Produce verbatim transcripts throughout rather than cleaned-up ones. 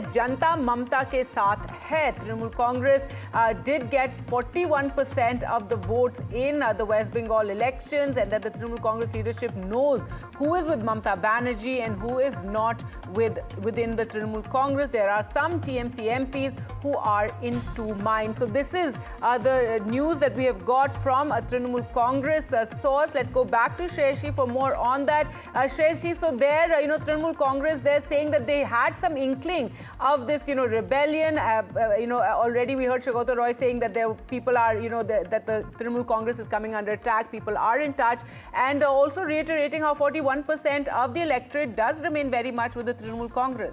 जनता ममता के साथ है. Trinamool Congress uh, did get forty-one percent of the votes in uh, the West Bengal elections, and that the Trinamool Congress leadership knows who is with Mamata Banerjee and who is not with within the Trinamool Congress. There are some T M C M Ps who are in two minds. So this is uh, the news that we have got from a Trinamool Congress uh, source. Let's go back to Shreyashi for more on that. Uh, Shreyashi, so there, uh, you know, Trinamool Congress, they're saying that they had some inkling of this, you know, rebellion. Uh, uh, you know, already we heard Shagota Roy saying that there people are, you know, the, that the Trinamool Congress is coming under attack. People are in touch, and uh, also reiterating how forty-one percent of the electorate does remain very much with the Trinamool Congress.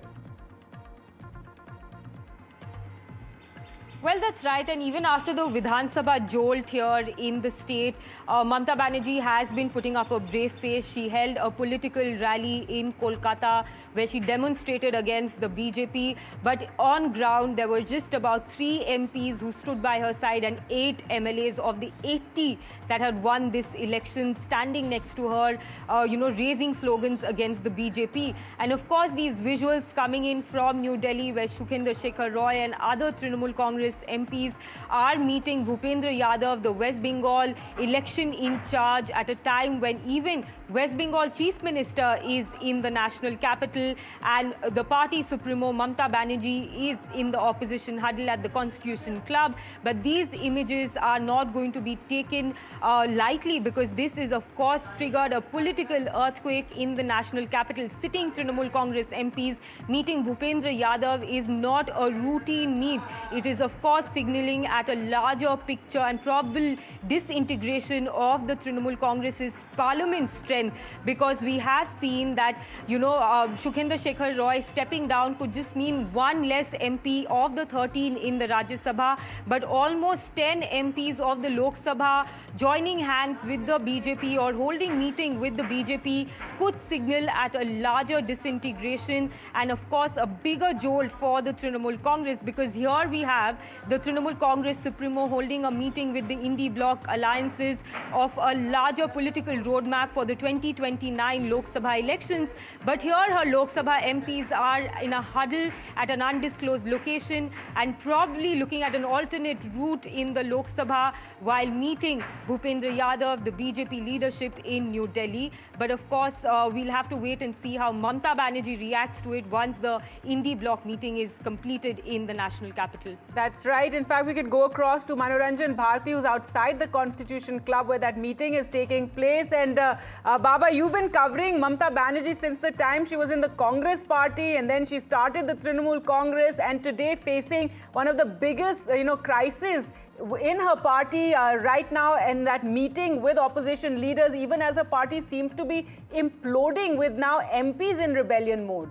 Well, that's right. And even after the Vidhan Sabha jolt here in the state, uh, Mamata Banerjee has been putting up a brave face. She held a political rally in Kolkata where she demonstrated against the B J P. But on ground, there were just about three M Ps who stood by her side and eight M L As of the eighty that had won this election standing next to her, uh, you know, raising slogans against the B J P. And of course, these visuals coming in from New Delhi where Shukhwinder Shekhar Roy and other Trinamool Congress M Ps are meeting Bhupendra Yadav, the West Bengal election in charge, at a time when even West Bengal Chief Minister is in the national capital and the party supremo Mamata Banerjee is in the opposition huddle at the Constitution Club. But these images are not going to be taken uh, lightly, because this is of course triggered a political earthquake in the national capital. Sitting Trinamool Congress M Ps meeting Bhupendra Yadav is not a routine meet. It is of course signaling at a larger picture and probable disintegration of the Trinamool Congress's parliament strength, because we have seen that, you know, uh, Shukhwinder Shekhar Roy stepping down could just mean one less M P of the thirteen in the Rajya Sabha, but almost ten M Ps of the Lok Sabha joining hands with the B J P or holding meeting with the B J P could signal at a larger disintegration and of course a bigger jolt for the Trinamool Congress, because here we have the Trinamool Congress Supremo holding a meeting with the Indie Bloc alliances of a larger political roadmap for the twenty twenty-nine Lok Sabha elections. But here her Lok Sabha M Ps are in a huddle at an undisclosed location and probably looking at an alternate route in the Lok Sabha while meeting Bhupendra Yadav, the B J P leadership in New Delhi. But of course, uh, we'll have to wait and see how Mamata Banerjee reacts to it once the Indie Bloc meeting is completed in the national capital. That's right. In fact, we could go across to Manoranjan Bharti, who's outside the Constitution Club where that meeting is taking place. And uh, uh, Baba, you've been covering Mamata Banerjee since the time she was in the Congress party, and then she started the Trinamool Congress, and today facing one of the biggest, uh, you know, crises in her party uh, right now, and that meeting with opposition leaders, even as her party seems to be imploding with now M Ps in rebellion mode.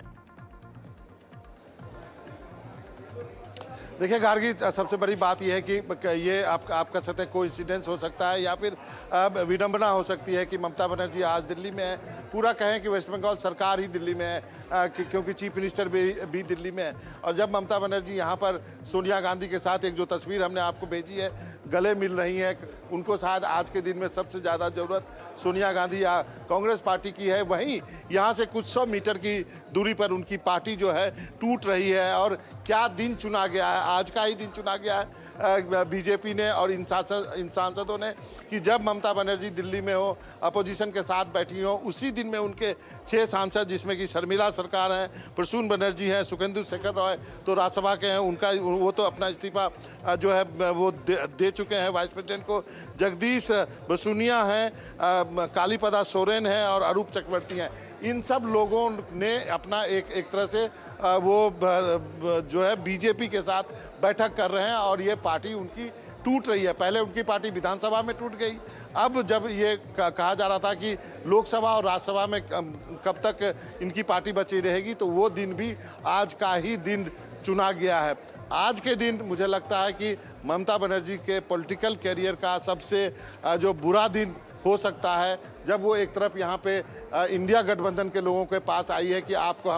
देखिए गार्गी, सबसे बड़ी बात यह है कि ये आप आप कह सकते हैं कोइंसिडेंस हो सकता है या फिर विडंबना हो सकती है कि ममता बनर्जी आज दिल्ली में है। पूरा कहें कि वेस्ट बंगाल सरकार ही दिल्ली में है, क्योंकि चीफ मिनिस्टर भी भी दिल्ली में है। और जब ममता बनर्जी यहाँ पर सोनिया गांधी के साथ एक जो तस्वीर हमने आपको भेजी है, गले मिल रही हैं, उनको शायद आज के दिन में सबसे ज़्यादा ज़रूरत सोनिया गांधी या कांग्रेस पार्टी की है। वहीं यहाँ से कुछ सौ मीटर की दूरी पर उनकी पार्टी जो है टूट रही है। और क्या दिन चुना गया है, आज का ही दिन चुना गया है बीजेपी ने और इन सांसद इन सांसदों ने कि जब ममता बनर्जी दिल्ली में हो, अपोजिशन के साथ बैठी हो, उसी दिन में उनके छः सांसद, जिसमें कि शर्मिला सरकार हैं, प्रसून बनर्जी हैं, सुखेंदु शेखर रॉय तो राज्यसभा के हैं, उनका वो तो अपना इस्तीफा जो है वो दे, दे चुके हैं वाइस प्रेसिडेंट को। जगदीश बसुनिया हैं, कालीपदा सोरेन हैं और अरूप चक्रवर्ती हैं। इन सब लोगों ने अपना एक एक तरह से वो जो है बीजेपी के साथ बैठक कर रहे हैं और ये पार्टी उनकी टूट रही है। पहले उनकी पार्टी विधानसभा में टूट गई, अब जब ये कहा जा रहा था कि लोकसभा और राज्यसभा में कब तक इनकी पार्टी बची रहेगी, तो वो दिन भी आज का ही दिन चुना गया है। आज के दिन मुझे लगता है कि ममता बनर्जी के पॉलिटिकल कैरियर का सबसे जो बुरा दिन हो सकता है, जब वो एक तरफ यहाँ पे इंडिया गठबंधन के लोगों के पास आई है कि आपको हम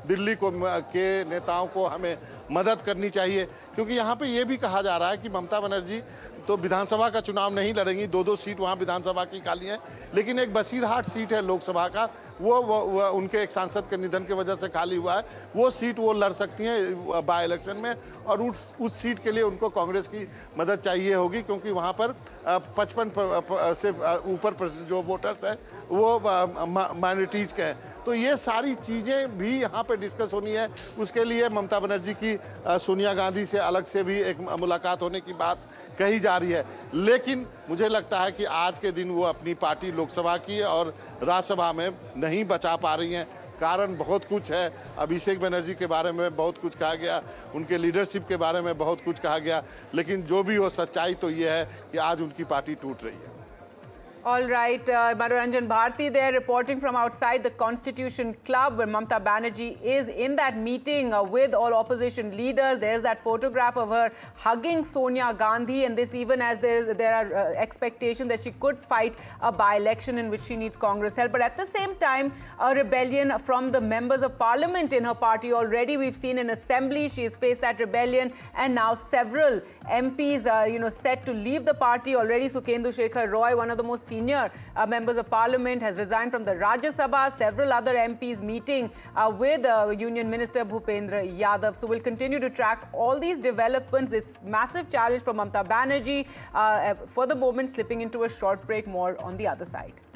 दिल्ली को के नेताओं को हमें मदद करनी चाहिए, क्योंकि यहाँ पे ये भी कहा जा रहा है कि ममता बनर्जी तो विधानसभा का चुनाव नहीं लड़ेंगी, दो दो सीट वहाँ विधानसभा की खाली हैं, लेकिन एक बसीरहाट सीट है लोकसभा का, वो, वो, वो उनके एक सांसद के निधन की वजह से खाली हुआ है, वो सीट वो लड़ सकती हैं बाई इलेक्शन में, और उस उस सीट के लिए उनको कांग्रेस की मदद चाहिए होगी, क्योंकि वहाँ पर पचपन से ऊपर जो वोटर्स हैं वो माइनॉरिटीज़ के हैं। तो ये सारी चीज़ें भी यहाँ पर डिस्कस होनी है। उसके लिए ममता बनर्जी की सोनिया गांधी से अलग से भी एक मुलाकात होने की बात कही जा रही है, लेकिन मुझे लगता है कि आज के दिन वो अपनी पार्टी लोकसभा की और राज्यसभा में नहीं बचा पा रही हैं। कारण बहुत कुछ है। अभिषेक बनर्जी के बारे में बहुत कुछ कहा गया, उनके लीडरशिप के बारे में बहुत कुछ कहा गया, लेकिन जो भी हो सच्चाई तो ये है कि आज उनकी पार्टी टूट रही है। All right, uh, Manoranjan Bharti there reporting from outside the Constitution Club, where Mamta Banerjee is in that meeting uh, with all opposition leaders. There's that photograph of her hugging Sonia Gandhi, and this even as there, there are uh, expectations that she could fight a by-election in which she needs Congress help. But at the same time, a rebellion from the members of parliament in her party. Already we've seen in assembly she has faced that rebellion, and now several M Ps are you know, set to leave the party. Already Sukhendu Shekhar Roy, one of the most senior uh, members of parliament, has resigned from the Rajya Sabha. Several other M Ps meeting uh, with uh, Union Minister Bhupendra Yadav. So we'll continue to track all these developments, this massive challenge for Mamta Banerjee. Uh, for the moment, slipping into a short break. More on the other side.